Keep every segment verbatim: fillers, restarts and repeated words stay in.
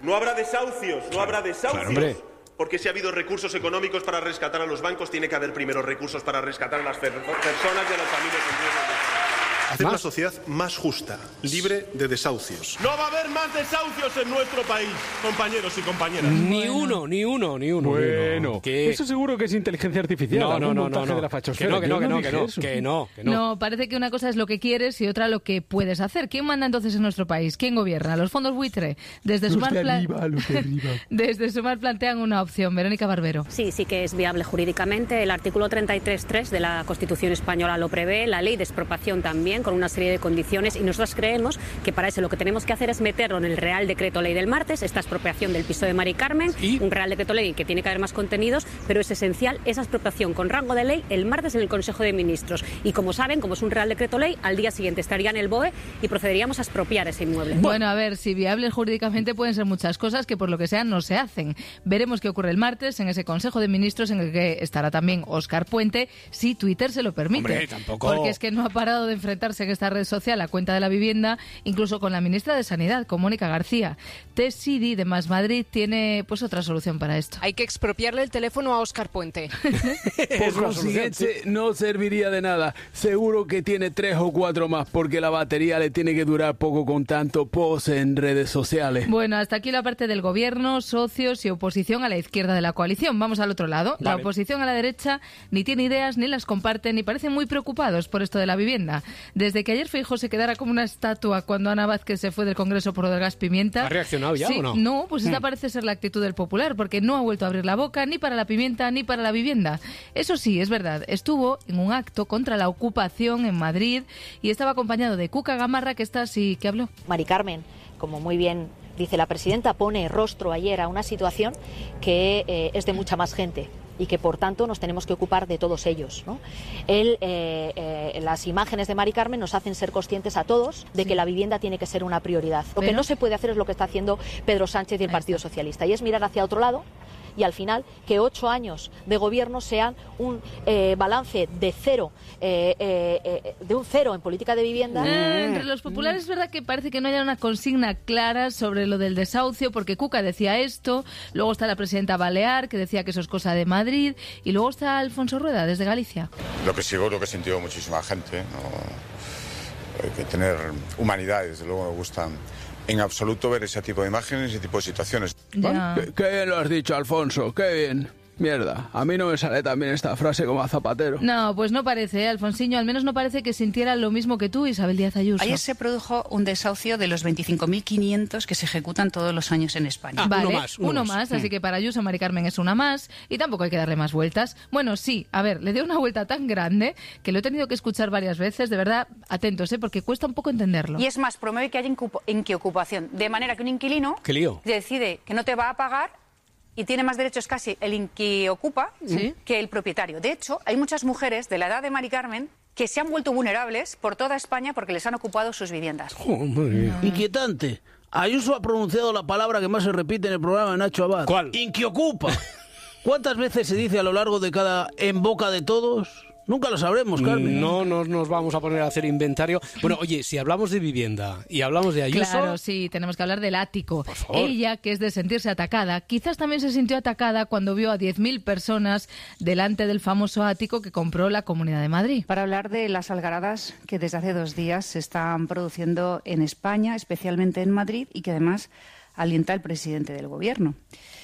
No habrá desahucios, no claro, habrá desahucios. Claro, porque si ha habido recursos económicos para rescatar a los bancos, tiene que haber primero recursos para rescatar a las personas y a las familias en riesgo de... Hacer una sociedad más justa, libre de desahucios. No va a haber más desahucios en nuestro país, compañeros y compañeras. Ni uno, ni uno, ni uno. Bueno, ¿Qué? Eso seguro que es inteligencia artificial. No, no, no, no, no. De la que no, que no, que no, que no, que no, que no. No, parece que una cosa es lo que quieres y otra lo que puedes hacer. ¿Quién manda entonces en nuestro país? ¿Quién gobierna? ¿Los fondos buitre? Desde los Sumar de plan... arriba, los de arriba. Desde Sumar plantean una opción. Verónica Barbero. Sí, sí que es viable jurídicamente. El artículo treinta y tres punto tres de la Constitución española lo prevé, la ley de expropiación también, con una serie de condiciones. Y nosotros creemos que para eso lo que tenemos que hacer es meterlo en el Real Decreto Ley del martes, esta expropiación del piso de Mari Carmen, ¿y? Un Real Decreto Ley que tiene que haber más contenidos, pero es esencial esa expropiación con rango de ley el martes en el Consejo de Ministros. Y como saben, como es un Real Decreto Ley, al día siguiente estaría en el B O E y procederíamos a expropiar ese inmueble. Bueno, a ver, si viables jurídicamente pueden ser muchas cosas que por lo que sea no se hacen. Veremos qué ocurre el martes en ese Consejo de Ministros en el que estará también Óscar Puente, si Twitter se lo permite. Hombre, tampoco... Porque es que no ha parado de enfrentarse en esta red social a cuenta de la vivienda, incluso con la ministra de Sanidad, con Mónica García. T-City de Más Madrid tiene pues otra solución para esto. Hay que expropiarle el teléfono a Óscar Puente. Por consiguiente, no serviría de nada. Seguro que tiene tres o cuatro más, porque la batería le tiene que durar poco con tanto post en redes sociales. Bueno, hasta aquí la parte del gobierno, socios y oposición a la izquierda de la coalición. Vamos al otro lado. Vale. La oposición a la derecha ni tiene ideas, ni las comparte, ni parecen muy preocupados por esto de la vivienda. Desde que ayer Feijóo se quedara como una estatua cuando Ana Vázquez se fue del Congreso por lo del gas pimienta. ¿Ha reaccionado ya sí, o no? No, pues esta Mm. parece ser la actitud del Popular, porque no ha vuelto a abrir la boca ni para la pimienta ni para la vivienda. Eso sí, es verdad, estuvo en un acto contra la ocupación en Madrid y estaba acompañado de Cuca Gamarra, que está así, que habló. Mari Carmen, como muy bien dice la presidenta, pone rostro ayer a una situación que eh, es de mucha más gente y que por tanto nos tenemos que ocupar de todos ellos, ¿no? Él, eh, eh, las imágenes de Mari Carmen nos hacen ser conscientes a todos de sí. que la vivienda tiene que ser una prioridad. Lo ¿Pero? que no se puede hacer es lo que está haciendo Pedro Sánchez y el Partido Socialista, y es mirar hacia otro lado y al final que ocho años de gobierno sean un eh, balance de cero, eh, eh, eh, de un cero en política de vivienda. Eh, entre los populares es verdad que parece que no haya una consigna clara sobre lo del desahucio, porque Cuca decía esto, luego está la presidenta Balear, que decía que eso es cosa de Madrid, y luego está Alfonso Rueda, desde Galicia. Lo que seguro que sintió muchísima gente, ¿no? Hay que tener humanidad, desde luego me gustan en absoluto ver ese tipo de imágenes, ese tipo de situaciones. Ya. Qué, qué bien lo has dicho, Alfonso, qué bien. Mierda, a mí no me sale tan bien esta frase como a Zapatero. No, pues no parece, ¿eh, Alfonsiño? Al menos no parece que sintiera lo mismo que tú, Isabel Díaz Ayuso. Ayer se produjo un desahucio de los veinticinco mil quinientos que se ejecutan todos los años en España. Ah, vale, uno más. Uno, uno más, más así que para Ayuso Mari Carmen es una más y tampoco hay que darle más vueltas. Bueno, sí, a ver, le dio una vuelta tan grande que lo he tenido que escuchar varias veces, de verdad, atentos, ¿eh? Porque cuesta un poco entenderlo. Y es más, promueve que haya inquiocupación, de manera que un inquilino ¿Qué lío? decide que no te va a pagar y tiene más derechos casi el inquiocupa ¿Sí? que el propietario. De hecho, hay muchas mujeres de la edad de Mari Carmen que se han vuelto vulnerables por toda España porque les han ocupado sus viviendas. Joder. Inquietante. Ayuso ha pronunciado la palabra que más se repite en el programa de Nacho Abad. ¿Cuál? Inquiocupa. ¿Cuántas veces se dice a lo largo de cada en boca de todos? Nunca lo sabremos, Carmen. No nos, nos vamos a poner a hacer inventario. Bueno, oye, si hablamos de vivienda y hablamos de Ayuso... Claro, sí, tenemos que hablar del ático. Por favor. Ella, que es de sentirse atacada, quizás también se sintió atacada cuando vio a diez mil personas delante del famoso ático que compró la Comunidad de Madrid. Para hablar de las algaradas que desde hace dos días se están produciendo en España, especialmente en Madrid, y que además alienta el presidente del Gobierno.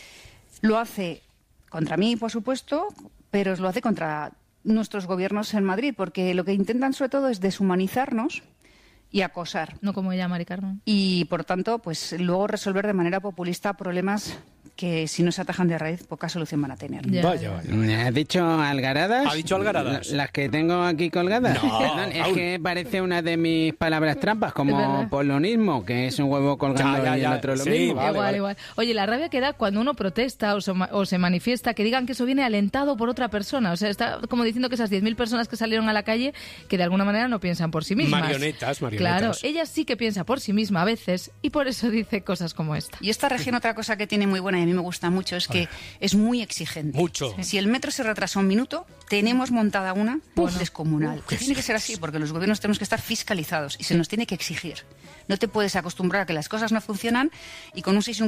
Lo hace contra mí, por supuesto, pero lo hace contra nuestros gobiernos en Madrid, porque lo que intentan sobre todo es deshumanizarnos y acosar. No como ella, Mari Carmen. Y, por tanto, pues luego resolver de manera populista problemas que, si no se atajan de raíz, poca solución van a tener. Ya. Vaya, vaya. ¿Has dicho algaradas? ¿Ha dicho algaradas? ¿Las que tengo aquí colgadas? No, Perdón, es aún. que parece una de mis palabras trampas, Es como verdad. polonismo, que es un huevo colgando Ya, ya, y ya. el otro lo Sí, mismo. vale, igual, vale. igual. Oye, la rabia que da cuando uno protesta o se, ma- o se manifiesta, que digan que eso viene alentado por otra persona. O sea, está como diciendo que esas diez mil personas que salieron a la calle, que de alguna manera no piensan por sí mismas. Marionetas, marionetas. Claro, ella sí que piensa por sí misma a veces y por eso dice cosas como esta. Y esta región, otra cosa que tiene muy buena y a mí me gusta mucho, es que es muy exigente. Mucho. Si el metro se retrasa un minuto, tenemos montada una descomunal. Y tiene que ser así, porque los gobiernos tenemos que estar fiscalizados y se nos tiene que exigir. No te puedes acostumbrar a que las cosas no funcionan y con un seis